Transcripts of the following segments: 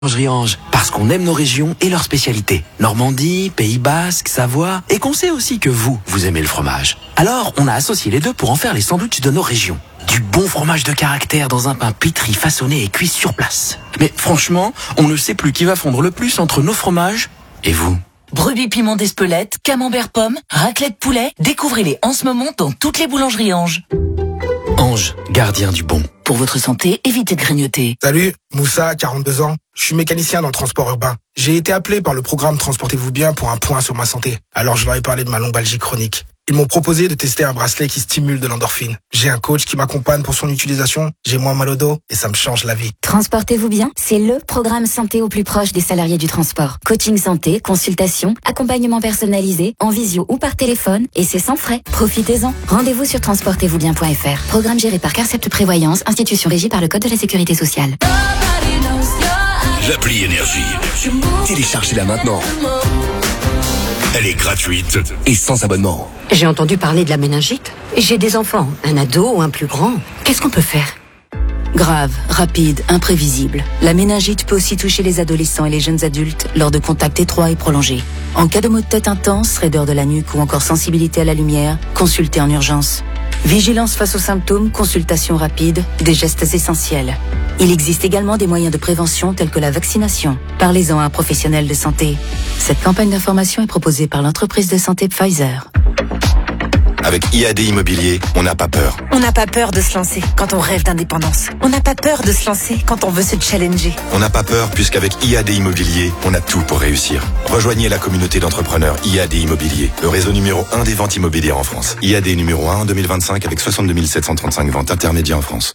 Boulangerie Ange, parce qu'on aime nos régions et leurs spécialités. Normandie, Pays Basque, Savoie, et qu'on sait aussi que vous aimez le fromage. Alors, on a associé les deux pour en faire les sandwichs de nos régions. Du bon fromage de caractère dans un pain pétri, façonné et cuit sur place. Mais franchement, on ne sait plus qui va fondre le plus entre nos fromages et vous. Brebis piment d'Espelette, camembert pomme, raclette poulet, découvrez-les en ce moment dans toutes les boulangeries Ange. Ange, gardien du bon. Pour votre santé, évitez de grignoter. Salut, Moussa, 42 ans. Je suis mécanicien dans le transport urbain. J'ai été appelé par le programme Transportez-vous bien pour un point sur ma santé. Alors je leur ai parlé de ma lombalgie chronique. Ils m'ont proposé de tester un bracelet qui stimule de l'endorphine. J'ai un coach qui m'accompagne pour son utilisation. J'ai moins mal au dos et ça me change la vie. Transportez-vous bien, c'est le programme santé au plus proche des salariés du transport. Coaching santé, consultation, accompagnement personnalisé, en visio ou par téléphone, et c'est sans frais. Profitez-en. Rendez-vous sur transportezvousbien.fr. Programme géré par Carcept Prévoyance, institution régie par le Code de la Sécurité sociale. L'appli Énergie. Téléchargez-la maintenant. Elle est gratuite et sans abonnement. J'ai entendu parler de la méningite. J'ai des enfants, un ado ou un plus grand. Qu'est-ce qu'on peut faire ? Grave, rapide, imprévisible. La méningite peut aussi toucher les adolescents et les jeunes adultes lors de contacts étroits et prolongés. En cas de maux de tête intense, raideur de la nuque ou encore sensibilité à la lumière, consultez en urgence. Vigilance face aux symptômes, consultation rapide, des gestes essentiels. Il existe également des moyens de prévention tels que la vaccination. Parlez-en à un professionnel de santé. Cette campagne d'information est proposée par l'entreprise de santé Pfizer. Avec IAD Immobilier, on n'a pas peur. On n'a pas peur de se lancer quand on rêve d'indépendance. On n'a pas peur de se lancer quand on veut se challenger. On n'a pas peur puisqu'avec IAD Immobilier, on a tout pour réussir. Rejoignez la communauté d'entrepreneurs IAD Immobilier, le réseau numéro 1 des ventes immobilières en France. IAD numéro 1 en 2025 avec 62 735 ventes intermédiaires en France.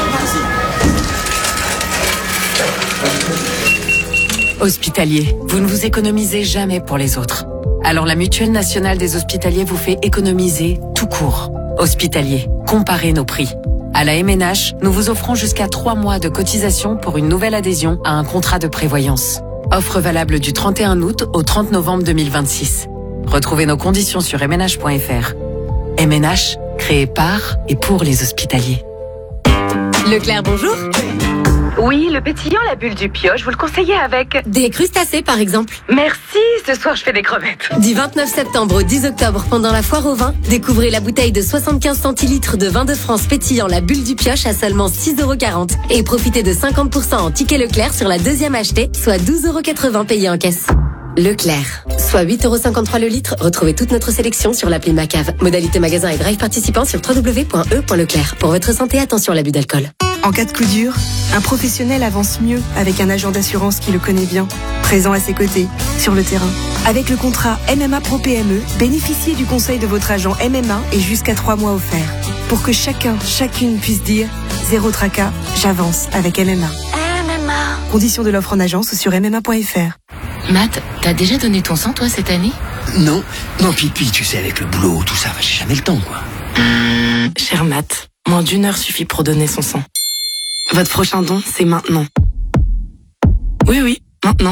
Hospitalier, vous ne vous économisez jamais pour les autres. Alors la Mutuelle Nationale des Hospitaliers vous fait économiser tout court. Hospitalier, comparez nos prix. À la MNH, nous vous offrons jusqu'à 3 mois de cotisation pour une nouvelle adhésion à un contrat de prévoyance. Offre valable du 31 août au 30 novembre 2026. Retrouvez nos conditions sur mnh.fr. MNH, créé par et pour les hospitaliers. Leclerc, bonjour. Oui, le pétillant, la bulle du pioche, vous le conseillez avec... Des crustacés, par exemple. Merci, ce soir je fais des crevettes. Du 29 septembre au 10 octobre, pendant la foire au vin, découvrez la bouteille de 75 centilitres de vin de France pétillant la bulle du pioche à seulement 6,40 € et profitez de 50% en ticket Leclerc sur la deuxième achetée, soit 12,80 € payés en caisse. Leclerc, soit 8,53 € le litre. Retrouvez toute notre sélection sur l'appli Macave. Modalité magasin et drive participant sur www.e.leclerc. Pour votre santé, attention à l'abus d'alcool. En cas de coup dur, un professionnel avance mieux avec un agent d'assurance qui le connaît bien, présent à ses côtés, sur le terrain. Avec le contrat MMA Pro PME, bénéficiez du conseil de votre agent MMA et jusqu'à 3 mois offerts. Pour que chacune puisse dire « Zéro tracas, j'avance avec MMA ». MMA. Conditions de l'offre en agence sur MMA.fr. Matt, t'as déjà donné ton sang, toi, cette année ? Non, Pipi, tu sais, avec le boulot, tout ça, j'ai jamais le temps, quoi. Cher Matt, moins d'1 heure suffit pour donner son sang. Votre prochain don, c'est maintenant. Oui, maintenant.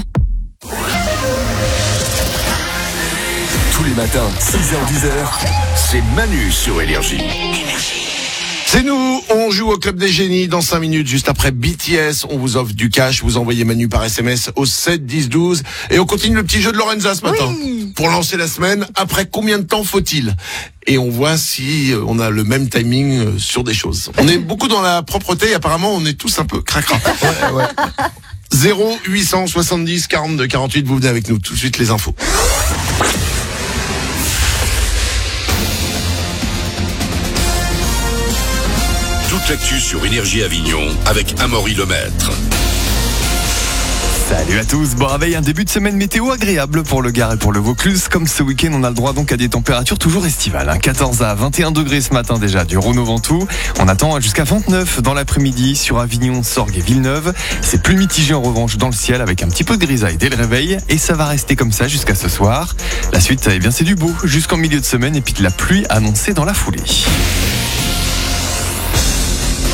Tous les matins, 6h-10h, c'est Manu sur Énergie. C'est nous, on joue au Club des Génies dans 5 minutes, juste après BTS. On vous offre du cash, vous envoyez Manu par SMS au 7 10 12. Et on continue le petit jeu de Lorenza ce matin. Oui. Pour lancer la semaine, après combien de temps faut-il ? Et on voit si on a le même timing sur des choses. On est beaucoup dans la propreté, apparemment on est tous un peu cracra. Ouais. 0870 42 48, vous venez avec nous, tout de suite les infos. Toute l'actu sur Énergie Avignon avec Amaury Lemaître. Salut à tous, bon réveil, un début de semaine météo agréable pour le Gard et pour le Vaucluse. Comme ce week-end, on a le droit donc à des températures toujours estivales. 14 à 21 degrés ce matin déjà du Rhône au Ventoux. On attend jusqu'à 29 dans l'après-midi sur Avignon, Sorgues et Villeneuve. C'est plus mitigé en revanche dans le ciel avec un petit peu de grisaille dès le réveil. Et ça va rester comme ça jusqu'à ce soir. La suite, eh bien, c'est du beau jusqu'en milieu de semaine et puis de la pluie annoncée dans la foulée.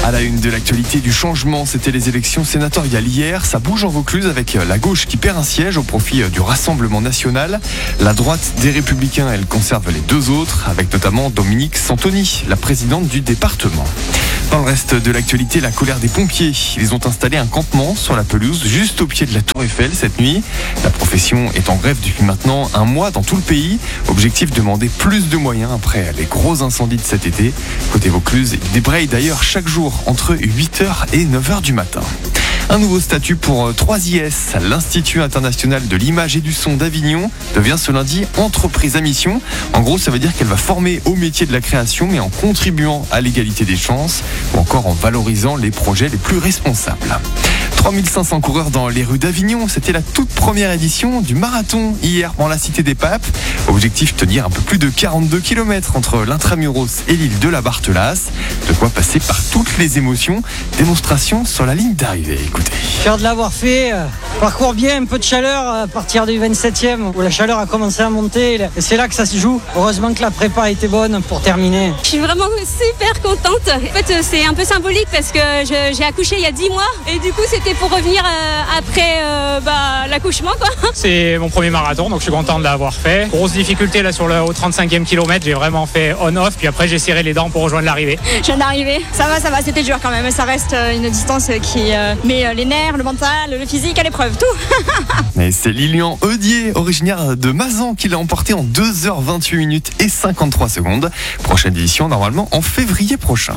À la une de l'actualité du changement, c'était les élections sénatoriales hier. Ça bouge en Vaucluse avec la gauche qui perd un siège au profit du Rassemblement national. La droite des Républicains, elle conserve les deux autres, avec notamment Dominique Santoni, la présidente du département. Dans le reste de l'actualité, la colère des pompiers. Ils ont installé un campement sur la pelouse, juste au pied de la Tour Eiffel cette nuit. La profession est en grève depuis maintenant un mois dans tout le pays. Objectif, demander plus de moyens après les gros incendies de cet été. Côté Vaucluse, ils débrayent d'ailleurs chaque jour entre 8h et 9h du matin. Un nouveau statut pour 3IS. L'Institut international de l'image et du son d'Avignon devient ce lundi entreprise à mission. En gros, ça veut dire qu'elle va former au métier de la création, mais en contribuant à l'égalité des chances ou encore en valorisant les projets les plus responsables. 3500 coureurs dans les rues d'Avignon. C'était la toute première édition du marathon hier dans la Cité des Papes. Objectif, tenir un peu plus de 42 km entre l'Intramuros et l'île de la Barthelasse. De quoi passer par toutes les émotions. Démonstration sur la ligne d'arrivée. Écoutez. Fier de l'avoir fait. Parcours bien, un peu de chaleur à partir du 27e où la chaleur a commencé à monter. Et c'est là que ça se joue. Heureusement que la prépa était bonne pour terminer. Je suis vraiment super contente. En fait, c'est un peu symbolique parce que j'ai accouché il y a 10 mois. Et du coup, c'était pour revenir après l'accouchement, quoi. C'est mon premier marathon, donc je suis content de l'avoir fait. Grosse difficulté là au 35e kilomètre, j'ai vraiment fait on-off, puis après j'ai serré les dents pour rejoindre l'arrivée. Je viens d'arriver. Ça va, c'était dur quand même. Ça reste une distance qui met les nerfs, le mental, le physique à l'épreuve, tout. Mais c'est Lilian Eudier, originaire de Mazan, qui l'a emporté en 2h28 minutes et 53 secondes. Prochaine édition normalement en février prochain.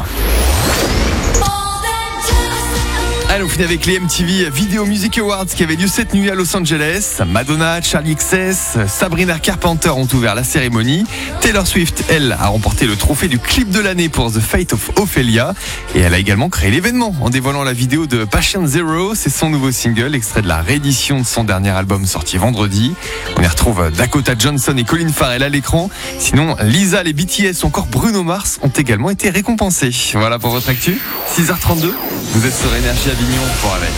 Allez, on finit avec les MTV Video Music Awards qui avaient lieu cette nuit à Los Angeles. Madonna, Charlie XS, Sabrina Carpenter ont ouvert la cérémonie. Taylor Swift, elle, a remporté le trophée du clip de l'année pour The Fate of Ophelia. Et elle a également créé l'événement en dévoilant la vidéo de Patient Zero. C'est son nouveau single, extrait de la réédition de son dernier album sorti vendredi. On y retrouve Dakota Johnson et Colin Farrell à l'écran. Sinon, Lisa, les BTS ou encore Bruno Mars ont également été récompensés. Voilà pour votre actu. 6h32, vous êtes sur Énergie Avignon pour Réveil.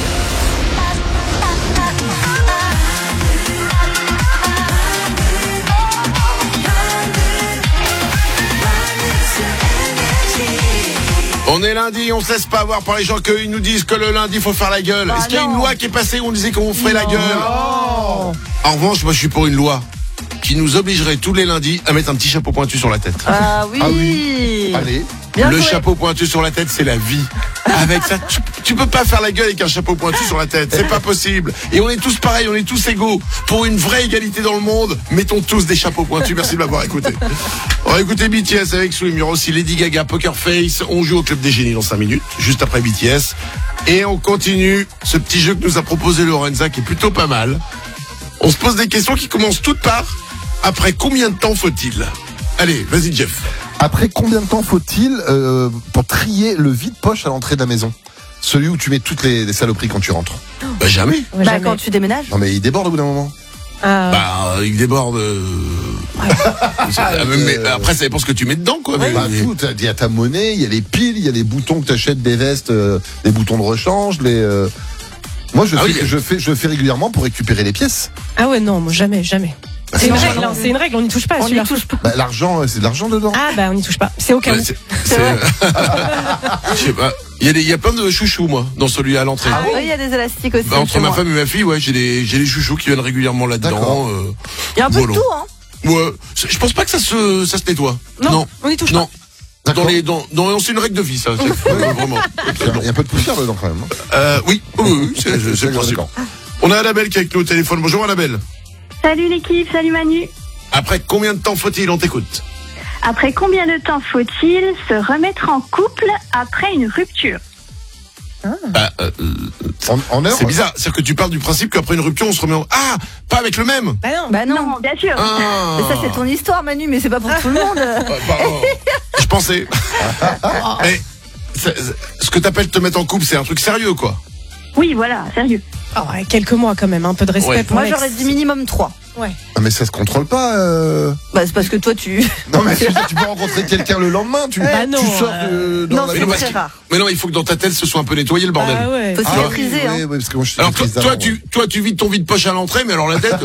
On est lundi, on se laisse pas avoir par les gens qu'ils nous disent que le lundi il faut faire la gueule. Est-ce qu'il y a une loi qui est passée où on disait qu'on ferait la gueule? En revanche, moi je suis pour une loi qui nous obligerait tous les lundis à mettre un petit chapeau pointu sur la tête. Ah oui, ah oui. Allez, bien le joué. Chapeau pointu sur la tête, c'est la vie. Avec ça, tu peux pas faire la gueule avec un chapeau pointu sur la tête, c'est pas possible. Et on est tous pareils, on est tous égaux. Pour une vraie égalité dans le monde, mettons tous des chapeaux pointus. Merci de m'avoir écouté. On va écouter BTS avec Swim. Il y aura aussi Lady Gaga, Poker Face. On joue au Club des Génies dans 5 minutes, juste après BTS. Et on continue ce petit jeu que nous a proposé Lorenza, qui est plutôt pas mal. On se pose des questions qui commencent toutes par: après combien de temps faut-il? Allez, vas-y Jeff. Après combien de temps faut-il pour trier le vide-poche à l'entrée de la maison? Celui où tu mets toutes les saloperies quand tu rentres. Bah jamais. Bah quand tu déménages. Non mais il déborde au bout d'un moment. Bah il déborde. Mais après ça dépend ce que tu mets dedans quoi. Bah, il y a ta monnaie, il y a les piles, il y a les boutons que t'achètes des vestes, des boutons de rechange, Moi je fais régulièrement pour récupérer les pièces. Ah ouais non, moi jamais. C'est une règle, on n'y touche pas. On n'y touche pas. Bah, l'argent, c'est de l'argent dedans. Ah bah on n'y touche pas. C'est au cas où. Je sais pas. Il y a plein de chouchous moi dans celui à l'entrée. Ah oui, il y a des élastiques aussi. Entre ma femme et ma fille, ouais, j'ai des chouchous qui viennent régulièrement là-dedans. Il y a un peu de tout, hein. Ouais, je pense pas que ça se nettoie. Non, on n'y touche pas. C'est une règle de vie, ça. Vraiment. Il y a un peu de poussière dedans quand même. Oui, c'est le principe. On a Annabelle qui est avec nous au téléphone. Bonjour Annabelle. Salut l'équipe, salut Manu. Après combien de temps faut-il? On t'écoute. Après combien de temps faut-il se remettre en couple après une rupture? En heure. C'est bizarre, c'est-à-dire que tu parles du principe qu'après une rupture on se remet en... Ah, pas avec le même. Bah non, bien sûr. Mais ça c'est ton histoire Manu, mais c'est pas pour tout le monde. Je pensais. Mais ce que t'appelles te mettre en couple, c'est un truc sérieux quoi. Oui, voilà, sérieux. Oh, ouais, quelques mois quand même, un peu de respect pour moi l'ex. j'aurais dit minimum 3. Ouais. Ah, mais ça se contrôle pas. Bah c'est parce que toi tu. Non mais tu peux rencontrer quelqu'un le lendemain, tu sors non, c'est très rare. Mais non, il faut que dans ta tête ce soit un peu nettoyé le bordel. Ah ouais. Faut cicatriser hein. Oui, parce que moi, je suis alors toi tu vides ton vide-poche à l'entrée, mais alors la tête.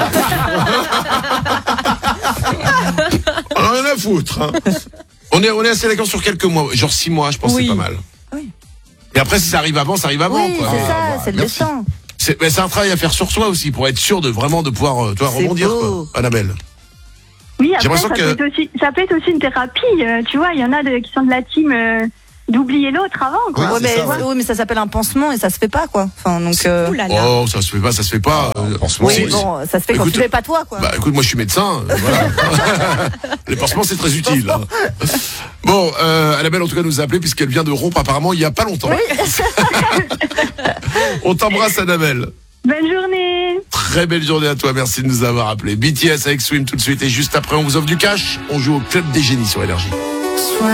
On en a rien à foutre. Hein. On est assez d'accord sur quelques mois, genre 6 mois, je pense que c'est pas mal. Oui. Et après, si ça arrive avant, ça arrive avant. Oui, quoi. c'est ça, c'est le Merci. destin. C'est un travail à faire sur soi aussi, pour être sûr de vraiment de pouvoir rebondir, quoi. Annabelle. Oui, après, l'impression ça peut être aussi une thérapie. Tu vois, il y en a qui sont de la team d'oublier l'autre avant. Quoi. Oui, mais ça s'appelle un pansement et ça se fait pas, quoi. Enfin, donc. Oh, ça se fait pas. Pansement. Oui, bon, ça se fait quand tu fais pas toi, quoi. Bah, écoute, moi, je suis médecin. Voilà. Les pansements, c'est très utile. Hein. Bon, Annabelle, en tout cas, nous a appelé puisqu'elle vient de rompre apparemment il y a pas longtemps. Oui. On t'embrasse, Annabelle. Bonne journée. Très belle journée à toi, merci de nous avoir appelé. BTS avec Swim tout de suite et juste après on vous offre du cash. On joue au Club des Génies sur Énergie.